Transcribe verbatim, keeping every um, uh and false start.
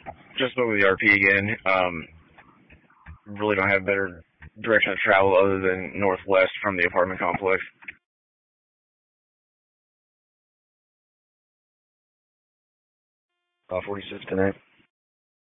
Just spoke with the R P again. Um, really don't have better direction of travel other than northwest from the apartment complex. Uh, forty-six tonight.